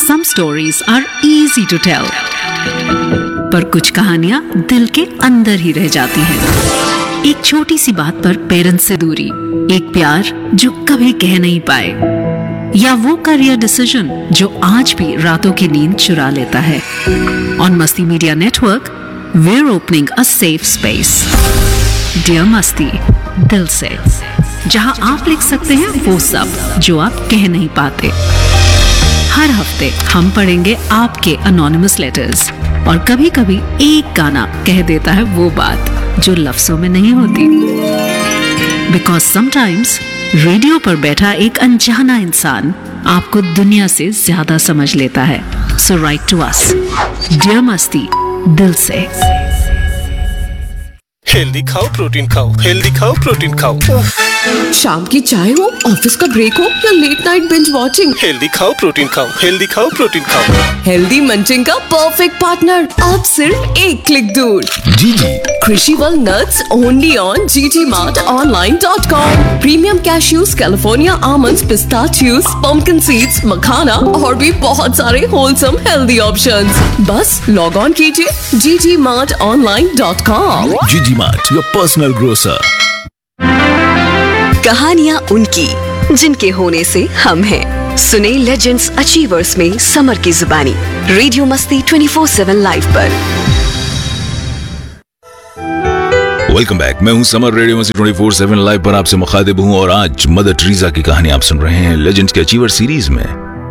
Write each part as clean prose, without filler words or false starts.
Some stories are easy to tell, पर कुछ कहानियां दिल के अंदर ही रह जाती हैं। एक छोटी सी बात पर पेरेंट्स से दूरी, एक प्यार जो कभी कह नहीं पाए, या वो करियर डिसीजन जो आज भी रातों की नींद चुरा लेता है। ऑन मस्ती media network, we're opening a safe space. Dear मस्ती, दिल से, जहां आप लिख सकते हैं वो सब जो आप कह नहीं पाते। हर हफ्ते हम पढ़ेंगे आपके अनोनिमस लेटर्स, और कभी कभी एक गाना कह देता है वो बात जो लफ्जों में नहीं होती। बिकॉज समटाइम्स रेडियो पर बैठा एक अनजाना इंसान आपको दुनिया से ज्यादा समझ लेता है। सो राइट टू अस, डियर मस्ती, दिल से। हेल्दी खाओ, प्रोटीन खाओ, हेल्दी खाओ, प्रोटीन खाओ। शाम की चाय हो, ऑफिस का ब्रेक हो या late night binge watching, healthy खाओ, प्रोटीन खाओ, हेल्दी खाओ, प्रोटीन खाओ। हेल्दी मंचिंग का परफेक्ट पार्टनर अब सिर्फ एक क्लिक दूर। जीजी Crunchyroll nuts only on ggmartonline.com. Premium cashews, California almonds, pistachios, pumpkin seeds, मखाना और भी बहुत सारे wholesome healthy options। बस लॉग ऑन कीजिए ggmartonline.com। जीजी मार्ट, योर पर्सनल ग्रोसर। कहानियाँ उनकी जिनके होने से हम हैं। सुने लेजेंड्स अचीवर्स में समर की जुबानी, रेडियो मस्ती 24/7 लाइव पर। वेलकम बैक, मैं हूं समर, रेडियो मस्ती 24/7 लाइव पर आपसे मुखातिब हूं, और आज मदर टेरेसा की कहानी आप सुन रहे हैं लेजेंड्स के अचीवर सीरीज में।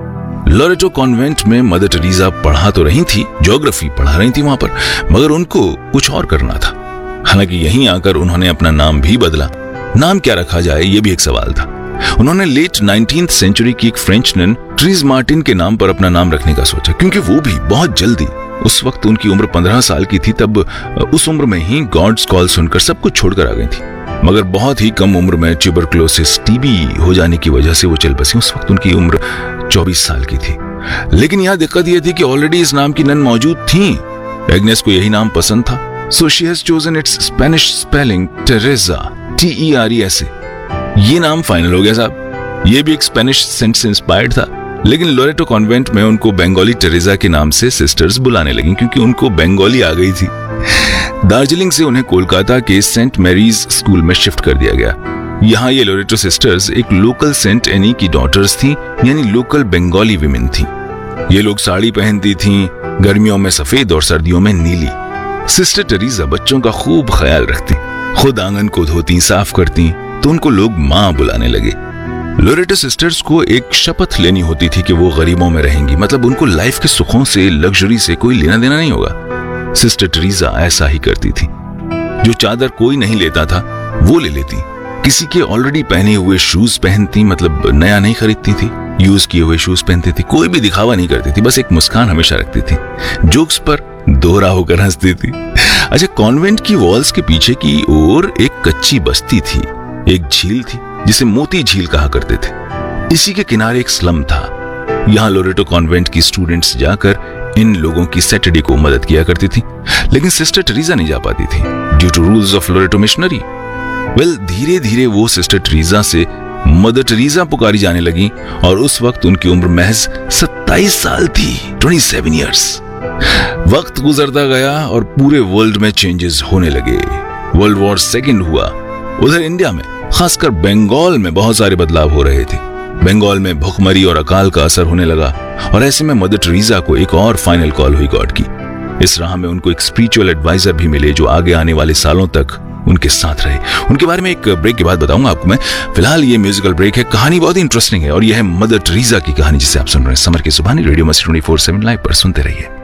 लोरेटो कॉन्वेंट में मदर टेरेसा पढ़ा तो रही थी, ज्योग्राफी पढ़ा रही थी वहां पर, मगर उनको कुछ और करना था। हालांकि यहीं आकर उन्होंने अपना नाम भी बदला। नाम क्या रखा जाए, ये भी एक सवाल था। उन्होंने लेट 19th सेंचुरी की एक फ्रेंच नन ट्रीज मार्टिन के नाम पर अपना नाम रखने का सोचा, क्योंकि वो भी बहुत जल्दी, उस वक्त उनकी उम्र 15 साल की थी, तब उस उम्र में ही गॉड्स कॉल सुनकर सब कुछ छोड़कर आ गई थी। मगर बहुत ही कम उम्र में ट्यूबरक्लोसिस, टीबी हो जाने की वजह से वो चल बसी। उस वक्त उनकी उम्र 24 साल की थी। लेकिन यहाँ दिक्कत यह थी कि ऑलरेडी इस नाम की नन मौजूद थी। एग्नेस को यही नाम पसंद था, so she has chosen it's Spanish spelling, Teresa, TERESA। ये नाम फाइनल हो गया साहब। ये भी एक स्पेनिश सेंट से इंस्पायर्ड था, लेकिन लोरेटो कॉन्वेंट में उनको बंगाली टेरेसा के नाम से सिस्टर्स बुलाने लगी, क्योंकि उनको बंगाली आ गई थी। दार्जिलिंग से उन्हें कोलकाता के सेंट मैरीज स्कूल में शिफ्ट कर दिया गया। यहाँ ये लोरेटो सिस्टर्स एक लोकल सेंट एनी की डॉटर्स थी, यानी लोकल बंगाली विमेन थी। ये लोग साड़ी पहनती थी, गर्मियों में सफेद और सर्दियों में नीली। सिस्टर टेरेसा बच्चों का खूब ख्याल रखती, खुद आंगन को धोती, साफ करती, तो उनको लोग माँ बुलाने लगे। लोरेटो सिस्टर्स को एक शपथ लेनी होती थी कि वो गरीबों में रहेंगी, मतलब उनको लाइफ के सुखों से, लग्जरी से कोई लेना देना नहीं होगा। सिस्टर टेरेसा ऐसा ही करती थी। जो चादर कोई नहीं लेता था वो ले लेती, किसी के ऑलरेडी पहने हुए शूज पहनती, मतलब नया नहीं खरीदती थी, यूज किए हुए शूज पहनती थी, कोई भी दिखावा नहीं करती थी, बस एक मुस्कान हमेशा रखती थी, जोक्स पर दोहरा होकर हंसती थी। अच्छा, कॉन्वेंट की वॉल्स के पीछे की ओर एक कच्ची बस्ती थी, एक झील थी जिसे मोती झील कहा करते थे। इसी के किनारे एक स्लम था। यहाँ लोरेटो कॉन्वेंट की स्टूडेंट्स जाकर इन लोगों की सैटरडे को मदद किया करती थी, लेकिन सिस्टर टेरेसा नहीं जा पाती थी due to rules of Loreto missionary. धीरे धीरे वो सिस्टर टेरेसा से मदर टेरेसा पुकारी जाने लगी, और उस वक्त उनकी उम्र महज 27 साल थी, 27 ईयर्स। वक्त गुजरता गया और पूरे वर्ल्ड में चेंजेस होने लगे। वर्ल्ड वॉर सेकेंड हुआ। उधर इंडिया में, खासकर बंगाल में बहुत सारे बदलाव हो रहे थे। बंगाल में भुखमरी और अकाल का असर होने लगा, और ऐसे में मदर टेरेसा को एक और फाइनल कॉल हुई गॉड की। इस राह में उनको एक स्पिरिचुअल एडवाइजर भी मिले, जो आगे आने वाले सालों तक उनके साथ रहे। उनके बारे में एक ब्रेक के बाद बताऊंगा आपको मैं। फिलहाल ये म्यूजिकल ब्रेक है। कहानी बहुत ही इंटरेस्टिंग है, और यह है मदर टेरेसा की कहानी, जिसे आप सुन रहे हैं समर की जुबानी, रेडियो मस्ती 24/7 लाइव पर। सुनते रहिए।